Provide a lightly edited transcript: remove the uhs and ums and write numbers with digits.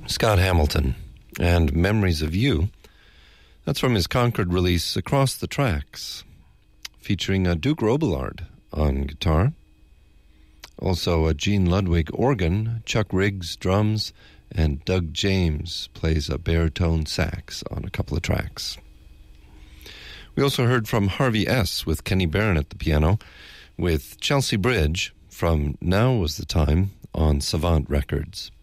Scott Hamilton, and Memories of You. That's from his Concord release, Across the Tracks, featuring Duke Robillard on guitar. Also Gene Ludwig organ, Chuck Riggs drums, and Doug James plays a baritone sax on a couple of tracks. We also heard from Harvey S. with Kenny Barron at the piano, with Chelsea Bridge from Now Was the Time on Savant Records.